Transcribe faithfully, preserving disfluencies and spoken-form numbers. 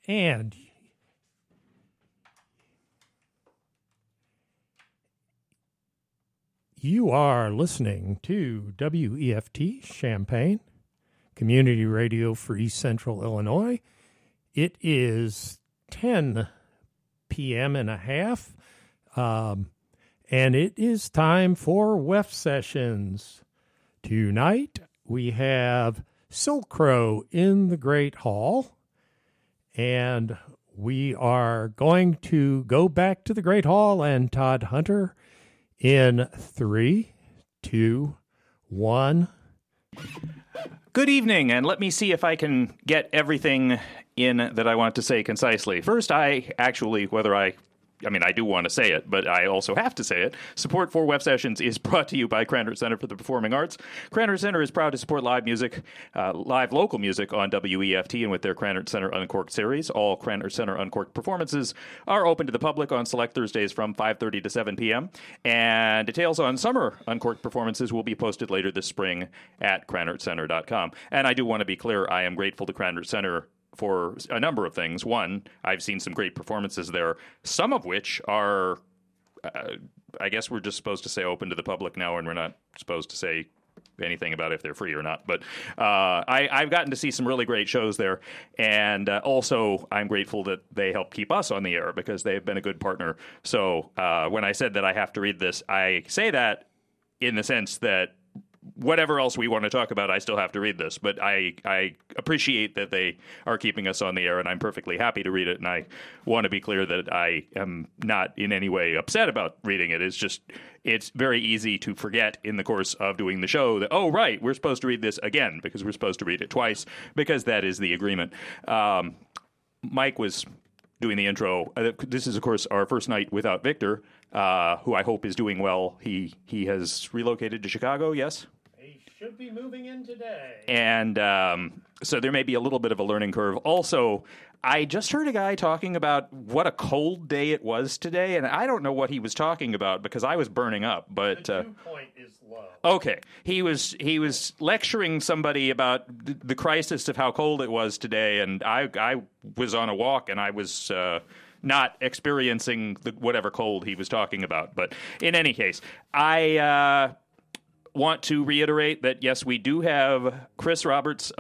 And you are listening to W E F T Champaign, Community Radio for East Central Illinois. It is ten p.m. and a half, um, and it is time for W E F Sessions. Tonight, we have Silkrow in the Great Hall, and we are going to go back to the Great Hall and Todd Hunter in three, two, one. Good evening, and let me see if I can get everything in that I want to say concisely. First, I actually, whether I, I mean, I do want to say it, but I also have to say it. Support for W E F Sessions is brought to you by Krannert Center for the Performing Arts. Krannert Center is proud to support live music, uh, live local music on W E F T and with their Krannert Center Uncorked series. All Krannert Center Uncorked performances are open to the public on select Thursdays from five thirty to seven p.m. And details on summer Uncorked performances will be posted later this spring at krannert center dot com. And I do want to be clear, I am grateful to Krannert Center for a number of things. One, I've seen some great performances there, some of which are, uh, I guess we're just supposed to say open to the public now, and we're not supposed to say anything about if they're free or not. But uh, I, I've gotten to see some really great shows there, and uh, also I'm grateful that they help keep us on the air because they've been a good partner. So uh, when I said that I have to read this, I say that in the sense that whatever else we want to talk about, I still have to read this. But I, I appreciate that they are keeping us on the air, and I'm perfectly happy to read it. And I want to be clear that I am not in any way upset about reading it. It's just, it's very easy to forget in the course of doing the show that, oh, right, we're supposed to read this again because we're supposed to read it twice because that is the agreement. Um, Mike was doing the intro. Uh, this is, of course, our first night without Victor, uh, who I hope is doing well. He he has relocated to Chicago, yes? He should be moving in today. And um, so there may be a little bit of a learning curve. Also, I just heard a guy talking about what a cold day it was today, and I don't know what he was talking about because I was burning up. But the uh, dew point is low. Okay, he was he was lecturing somebody about th- the crisis of how cold it was today, and I I was on a walk and I was uh, not experiencing the, whatever cold he was talking about. But in any case, I uh, want to reiterate that yes, we do have Chris Roberts